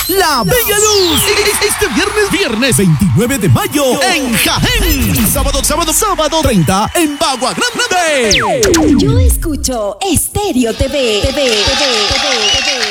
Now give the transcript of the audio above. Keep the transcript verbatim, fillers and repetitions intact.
La Bella Luz. Este viernes, viernes veintinueve de mayo en Jaén. Sábado, sábado, sábado treinta en Bagua Grande. Yo escucho Estéreo T V. T V, T V, T V, T V.